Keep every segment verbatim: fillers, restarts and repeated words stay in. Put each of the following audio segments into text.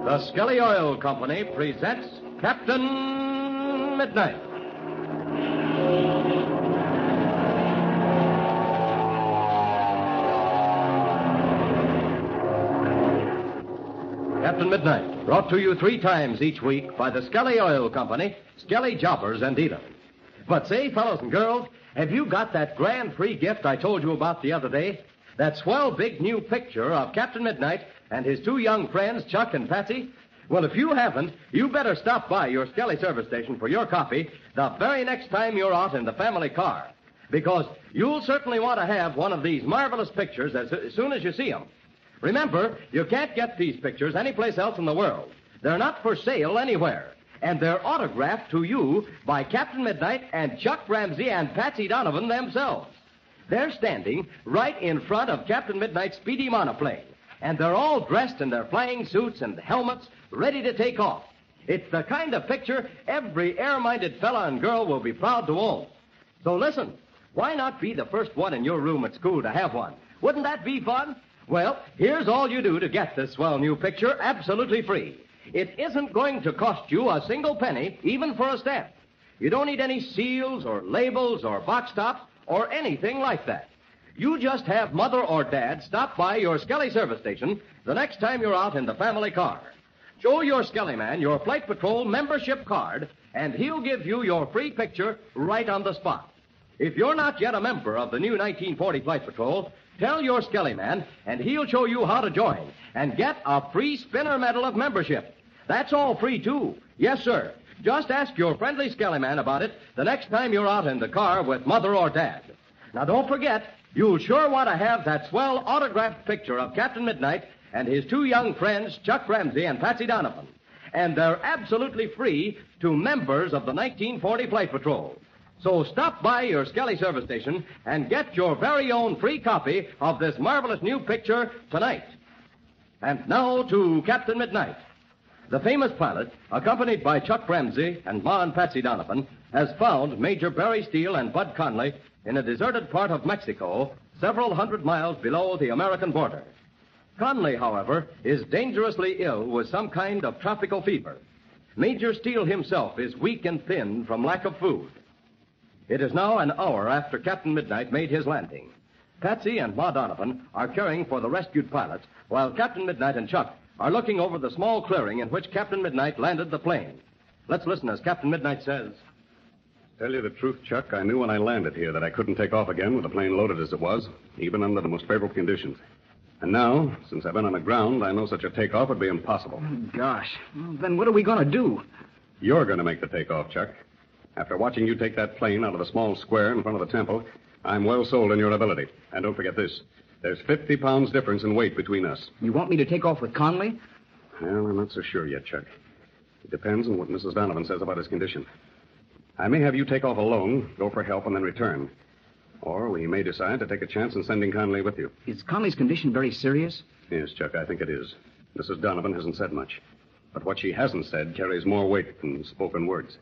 The Skelly Oil Company presents Captain Midnight. Captain Midnight, brought to you three times each week by the Skelly Oil Company, Skelly Jobbers and Dealers. But say, fellows and girls, have you got that grand free gift I told you about the other day? That swell big new picture of Captain Midnight and his two young friends, Chuck and Patsy? Well, if you haven't, you better stop by your Skelly service station for your copy the very next time you're out in the family car. Because you'll certainly want to have one of these marvelous pictures as, as soon as you see them. Remember, you can't get these pictures anyplace else in the world. They're not for sale anywhere. And they're autographed to you by Captain Midnight and Chuck Ramsey and Patsy Donovan themselves. They're standing right in front of Captain Midnight's speedy monoplane. And they're all dressed in their flying suits and helmets, ready to take off. It's the kind of picture every air-minded fella and girl will be proud to own. So listen, why not be the first one in your room at school to have one? Wouldn't that be fun? Well, here's all you do to get this swell new picture absolutely free. It isn't going to cost you a single penny, even for a stamp. You don't need any seals or labels or box tops or anything like that. You just have Mother or Dad stop by your Skelly service station the next time you're out in the family car. Show your Skelly man your Flight Patrol membership card, and he'll give you your free picture right on the spot. If you're not yet a member of the new nineteen forty Flight Patrol, tell your Skelly man, and he'll show you how to join and get a free spinner medal of membership. That's all free, too. Yes, sir. Just ask your friendly Skelly man about it the next time you're out in the car with Mother or Dad. Now, don't forget, you'll sure want to have that swell autographed picture of Captain Midnight and his two young friends, Chuck Ramsey and Patsy Donovan. And they're absolutely free to members of the nineteen forty Flight Patrol. So stop by your Skelly service station and get your very own free copy of this marvelous new picture tonight. And now to Captain Midnight. The famous pilot, accompanied by Chuck Ramsey and Ma and Patsy Donovan, has found Major Barry Steele and Bud Conley in a deserted part of Mexico, several hundred miles below the American border. Conley, however, is dangerously ill with some kind of tropical fever. Major Steele himself is weak and thin from lack of food. It is now an hour after Captain Midnight made his landing. Patsy and Ma Donovan are caring for the rescued pilots, while Captain Midnight and Chuck are looking over the small clearing in which Captain Midnight landed the plane. Let's listen as Captain Midnight says. Tell you the truth, Chuck, I knew when I landed here that I couldn't take off again with the plane loaded as it was, even under the most favorable conditions. And now, since I've been on the ground, I know such a takeoff would be impossible. Oh, gosh. Well, then what are we going to do? You're going to make the takeoff, Chuck. After watching you take that plane out of the small square in front of the temple, I'm well sold in your ability. And don't forget this. There's fifty pounds difference in weight between us. You want me to take off with Conley? Well, I'm not so sure yet, Chuck. It depends on what Missus Donovan says about his condition. I may have you take off alone, go for help, and then return. Or we may decide to take a chance in sending Conley with you. Is Conley's condition very serious? Yes, Chuck, I think it is. Missus Donovan hasn't said much. But what she hasn't said carries more weight than spoken words.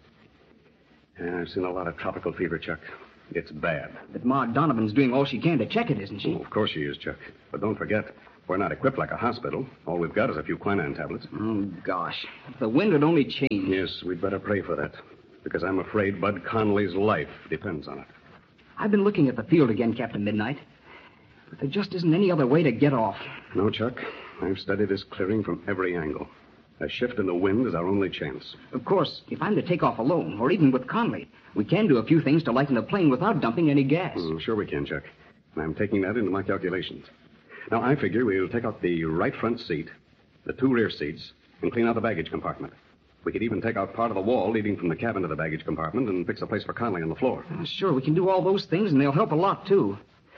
Yeah, I've seen a lot of tropical fever, Chuck. It's bad. But Ma Donovan's doing all she can to check it, isn't she? Oh, of course she is, Chuck. But don't forget, we're not equipped like a hospital. All we've got is a few quinine tablets. Oh, gosh. If the wind would only change. Yes, we'd better pray for that. Because I'm afraid Bud Conley's life depends on it. I've been looking at the field again, Captain Midnight. But there just isn't any other way to get off. No, Chuck. I've studied this clearing from every angle. A shift in the wind is our only chance. Of course, if I'm to take off alone, or even with Conley, we can do a few things to lighten the plane without dumping any gas. Mm, sure we can, Chuck. I'm taking that into my calculations. Now, I figure we'll take out the right front seat, the two rear seats, and clean out the baggage compartment. We could even take out part of the wall leading from the cabin to the baggage compartment and fix a place for Conley on the floor. Uh, sure, we can do all those things, and they'll help a lot, too.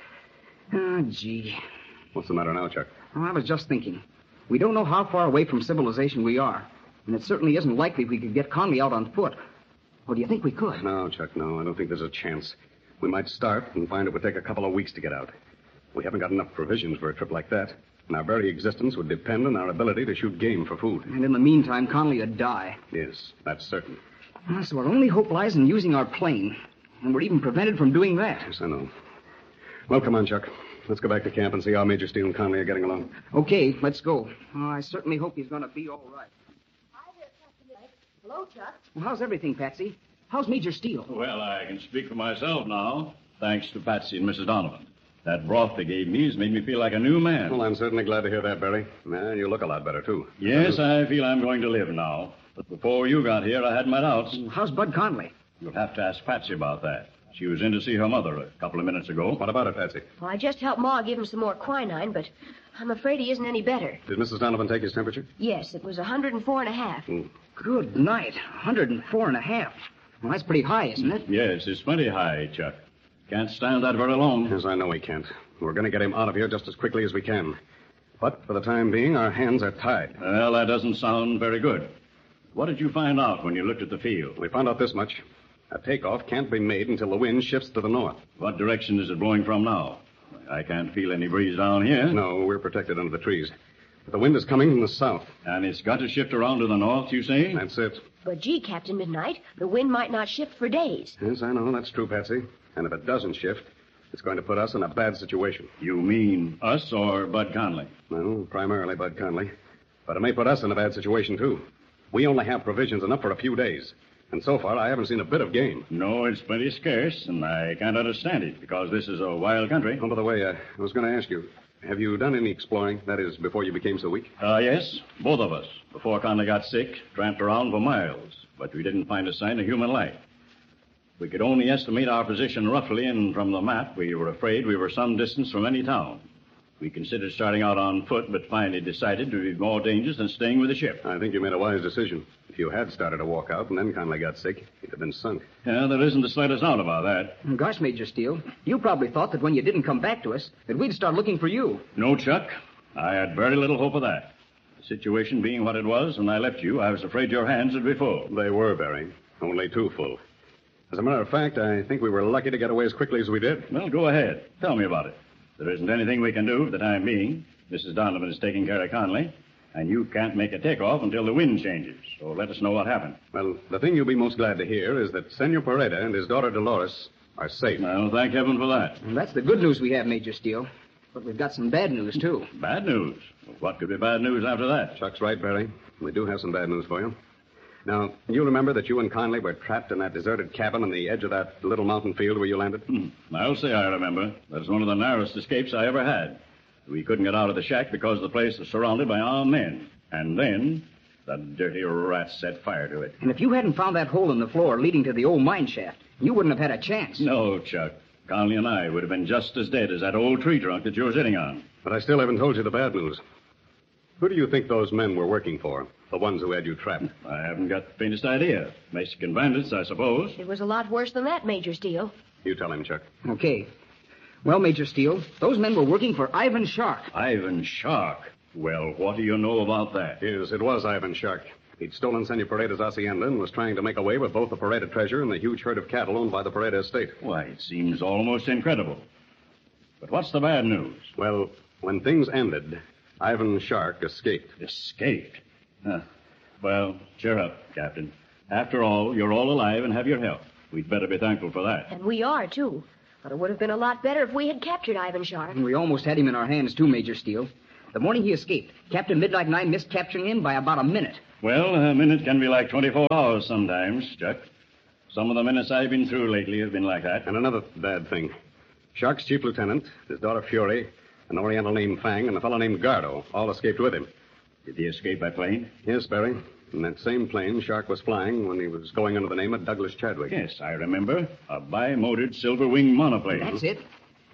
Ah, gee. What's the matter now, Chuck? Oh, I was just thinking. We don't know how far away from civilization we are, and it certainly isn't likely we could get Conley out on foot. Or do you think we could? No, Chuck, no. I don't think there's a chance. We might start and find it would take a couple of weeks to get out. We haven't got enough provisions for a trip like that, and our very existence would depend on our ability to shoot game for food. And in the meantime, Conley would die. Yes, that's certain. Ah, so our only hope lies in using our plane, and we're even prevented from doing that. Yes, I know. Well, come on, Chuck. let's go back to camp and see how Major Steele and Conley are getting along. Okay, let's go. Oh, I certainly hope he's going to be all right. Hi there, Captain. Hello, Chuck. Well, how's everything, Patsy? How's Major Steele? Well, I can speak for myself now, thanks to Patsy and Missus Donovan. That broth they gave me has made me feel like a new man. Well, I'm certainly glad to hear that, Barry. And you look a lot better, too. Yes, I feel I'm going to live now. But before you got here, I had my doubts. How's Bud Conley? You'll have to ask Patsy about that. She was in to see her mother a couple of minutes ago. What about it, Patsy? Well, I just helped Ma give him some more quinine, but I'm afraid he isn't any better. Did Missus Donovan take his temperature? Yes, it was one hundred four and a half. Mm. Good night. one hundred four and a half. Well, that's pretty high, isn't it? Yes, it's plenty high, Chuck. Can't stand that very long. Yes, I know we can't. We're going to get him out of here just as quickly as we can. But for the time being, our hands are tied. Well, that doesn't sound very good. What did you find out when you looked at the field? We found out this much. A takeoff can't be made until the wind shifts to the north. What direction is it blowing from now? I can't feel any breeze down here. No, we're protected under the trees. But the wind is coming from the south. And it's got to shift around to the north, you say? That's it. But gee, Captain Midnight, the wind might not shift for days. Yes, I know. That's true, Patsy. And if it doesn't shift, it's going to put us in a bad situation. You mean us or Bud Conley? Well, primarily Bud Conley. But it may put us in a bad situation, too. We only have provisions enough for a few days. And so far, I haven't seen a bit of game. No, it's plenty scarce, and I can't understand it, because this is a wild country. Oh, by the way, uh, I was going to ask you, have you done any exploring? That is, before you became so weak? Uh, yes, both of us. Before Conley got sick, tramped around for miles, but we didn't find a sign of human life. We could only estimate our position roughly, and from the map, we were afraid we were some distance from any town. We considered starting out on foot, but finally decided to be more dangerous than staying with the ship. I think you made a wise decision. If you had started to walk out and then Conley got sick, he'd have been sunk. Yeah, there isn't the slightest doubt about that. Gosh, Major Steele, you probably thought that when you didn't come back to us, that we'd start looking for you. No, Chuck. I had very little hope of that. The situation being what it was, when I left you, I was afraid your hands would be full. They were, Barry. Only too full. As a matter of fact, I think we were lucky to get away as quickly as we did. Well, go ahead. Tell me about it. There isn't anything we can do for the time being. Missus Donovan is taking care of Conley, and you can't make a takeoff until the wind changes. So let us know what happened. Well, the thing you'll be most glad to hear is that Senor Pareda and his daughter Dolores are safe. Well, thank heaven for that. Well, that's the good news we have, Major Steele. But we've got some bad news, too. Bad news? What could be bad news after that? Chuck's right, Barry. We do have some bad news for you. Now, you remember that you and Conley were trapped in that deserted cabin on the edge of that little mountain field where you landed? Hmm. I'll say I remember. That's one of the narrowest escapes I ever had. We couldn't get out of the shack because the place was surrounded by armed men. And then, the dirty rats set fire to it. And if you hadn't found that hole in the floor leading to the old mine shaft, you wouldn't have had a chance. No, Chuck. Conley and I would have been just as dead as that old tree trunk that you're sitting on. But I still haven't told you the bad news. Who do you think those men were working for? The ones who had you trapped? I haven't got the faintest idea. Mexican bandits, I suppose. It was a lot worse than that, Major Steele. You tell him, Chuck. Okay. Well, Major Steele, those men were working for Ivan Shark. Ivan Shark? Well, what do you know about that? Yes, it was Ivan Shark. He'd stolen Senor Pareda's hacienda and was trying to make away with both the Pareda treasure and the huge herd of cattle owned by the Pareda estate. Why, it seems almost incredible. But what's the bad news? Well, when things ended, Ivan Shark escaped. Escaped? Huh. Well, cheer up, Captain. After all, you're all alive and have your health. We'd better be thankful for that. And we are, too. But it would have been a lot better if we had captured Ivan Shark. And we almost had him in our hands, too, Major Steele. The morning he escaped, Captain Midnight and I missed capturing him by about a minute. Well, a minute can be like twenty-four hours sometimes, Chuck. Some of the minutes I've been through lately have been like that. And another bad thing. Shark's chief lieutenant, his daughter Fury, an Oriental named Fang, and a fellow named Gardo all escaped with him. Did he escape by plane? Yes, Barry. In that same plane Shark was flying when he was going under the name of Douglas Chadwick. Yes, I remember. A bi-motored silver-wing monoplane. That's it.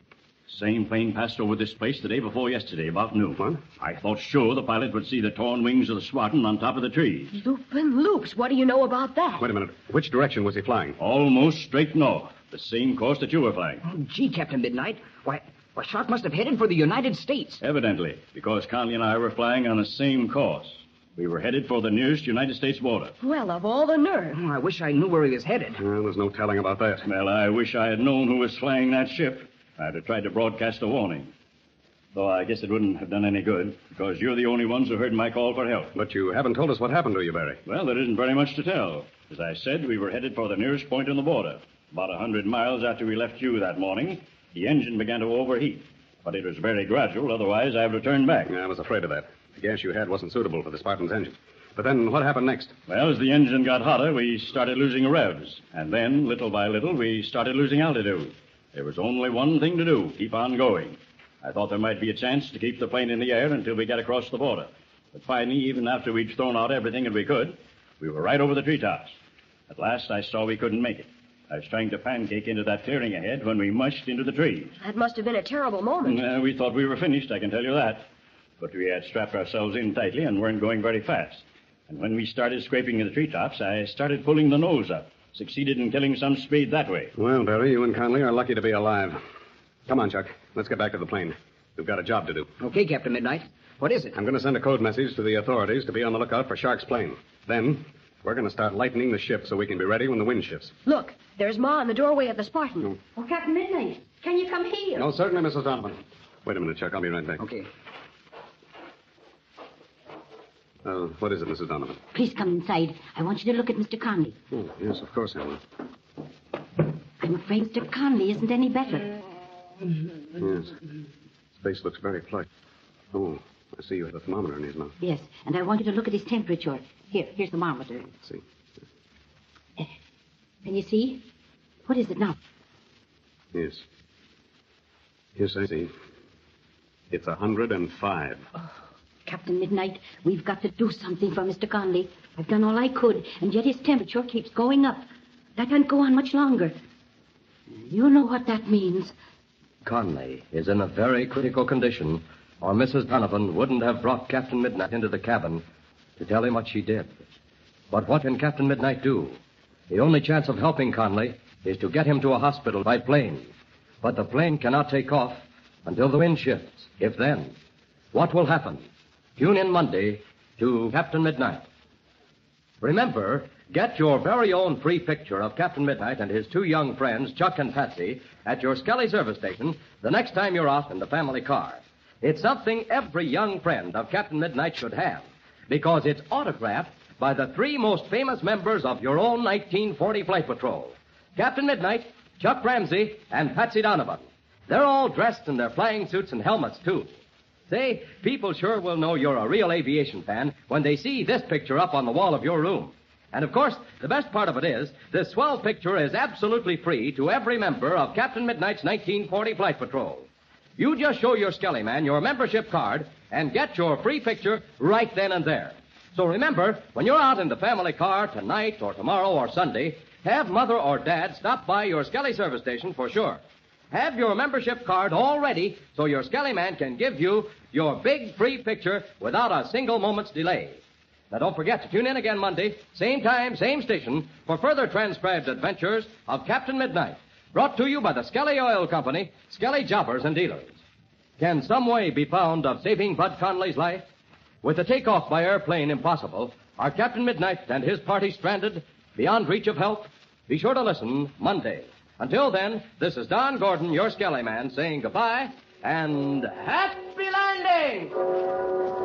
Same plane passed over this place the day before yesterday, about noon. What? I thought sure the pilot would see the torn wings of the Spartan on top of the trees. Loopin' loops. What do you know about that? Wait a minute. Which direction was he flying? Almost straight north. The same course that you were flying. Oh, gee, Captain Midnight. Why, why, Shark must have headed for the United States. Evidently, because Conley and I were flying on the same course. We were headed for the nearest United States border. Well, of all the nerve. Oh, I wish I knew where he was headed. Well, there's no telling about that. Well, I wish I had known who was flying that ship. I'd have tried to broadcast a warning. Though I guess it wouldn't have done any good, because you're the only ones who heard my call for help. But you haven't told us what happened to you, Barry. Well, there isn't very much to tell. As I said, we were headed for the nearest point on the border. About a hundred miles after we left you that morning, the engine began to overheat. But it was very gradual, otherwise I'd have turned back. Yeah, I was afraid of that. The gas you had wasn't suitable for the Spartan's engine. But then what happened next? Well, as the engine got hotter, we started losing revs. And then, little by little, we started losing altitude. There was only one thing to do, keep on going. I thought there might be a chance to keep the plane in the air until we got across the border. But finally, even after we'd thrown out everything that we could, we were right over the treetops. At last, I saw we couldn't make it. I was trying to pancake into that clearing ahead when we mushed into the trees. That must have been a terrible moment. Uh, we thought we were finished, I can tell you that. But we had strapped ourselves in tightly and weren't going very fast. And when we started scraping the treetops, I started pulling the nose up. Succeeded in killing some speed that way. Well, Barry, you and Conley are lucky to be alive. Come on, Chuck. Let's get back to the plane. We've got a job to do. Okay, Captain Midnight. What is it? I'm going to send a code message to the authorities to be on the lookout for Shark's plane. Then, we're going to start lightening the ship so we can be ready when the wind shifts. Look, there's Ma in the doorway of the Spartan. No. Oh, Captain Midnight, can you come here? No, certainly, Missus Donovan. Wait a minute, Chuck. I'll be right back. Okay. Uh, what is it, Missus Donovan? Please come inside. I want you to look at Mister Conley. Oh, yes, of course I will. I'm afraid Mister Conley isn't any better. Yes. His face looks very flushed. Oh, I see you have a thermometer in his mouth. Yes, and I want you to look at his temperature. Here, here's the thermometer. Let's see. Can you see? What is it now? Yes. Yes, I see. It's a hundred and five. Captain Midnight, we've got to do something for Mister Conley. I've done all I could, and yet his temperature keeps going up. That can't go on much longer. You know what that means. Conley is in a very critical condition, or Missus Donovan wouldn't have brought Captain Midnight into the cabin to tell him what she did. But what can Captain Midnight do? The only chance of helping Conley is to get him to a hospital by plane. But the plane cannot take off until the wind shifts. If then, what will happen? Tune in Monday to Captain Midnight. Remember, get your very own free picture of Captain Midnight and his two young friends, Chuck and Patsy, at your Skelly service station the next time you're out in the family car. It's something every young friend of Captain Midnight should have, because it's autographed by the three most famous members of your own nineteen forty Flight Patrol. Captain Midnight, Chuck Ramsey, and Patsy Donovan. They're all dressed in their flying suits and helmets, too. Say, people sure will know you're a real aviation fan when they see this picture up on the wall of your room. And, of course, the best part of it is, this swell picture is absolutely free to every member of Captain Midnight's nineteen forty Flight Patrol. You just show your Skelly man your membership card and get your free picture right then and there. So remember, when you're out in the family car tonight or tomorrow or Sunday, have Mother or Dad stop by your Skelly service station for sure. Have your membership card all ready so your Skelly man can give you your big free picture without a single moment's delay. Now, don't forget to tune in again Monday, same time, same station, for further transcribed adventures of Captain Midnight, brought to you by the Skelly Oil Company, Skelly Jobbers and Dealers. Can some way be found of saving Bud Conley's life? With the takeoff by airplane impossible, are Captain Midnight and his party stranded, beyond reach of help? Be sure to listen Monday. Until then, this is Don Gordon, your Skelly man, saying goodbye and happy landing!